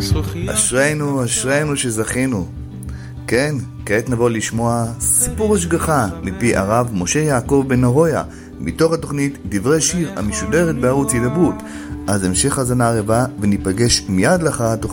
אשרינו, אשרינו שזכינו. כן, כעת נבוא לשמוע סיפור השגחה מפי הרב משה יעקב בן נהויה, מתוך התוכנית דברי שיר המשודרת בערוץ הידברות. אז המשך הזנה הרבה וניפגש מיד לאחר התוכנית.